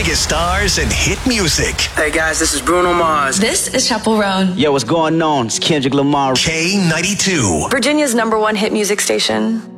biggest stars and hit music. Hey guys, this is Bruno Mars. This is Chappell Roan. Yo, what's going on? It's Kendrick Lamar. K92. Virginia's #1 hit music station.